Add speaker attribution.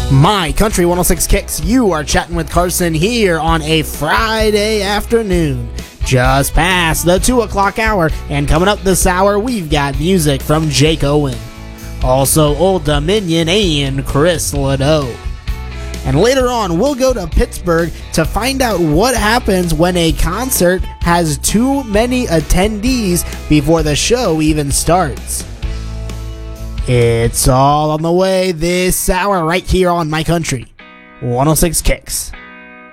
Speaker 1: My Country 106 Kicks, you are chatting with Carson here on a Friday afternoon, just past the 2 o'clock hour, and coming up this hour, we've got music from Jake Owen, also Old Dominion and Chris Ledoux. And later on, we'll go to Pittsburgh to find out what happens when a concert has too many attendees before the show even starts. It's all on the way this hour right here on My Country 106 Kicks.